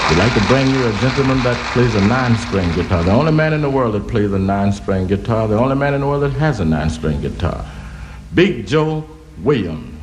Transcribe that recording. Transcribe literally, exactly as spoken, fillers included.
We'd like to bring you a gentleman that plays a nine-string guitar. The only man in the world that plays a nine-string guitar. The only man in the world that has a nine-string guitar. Big Joe Williams.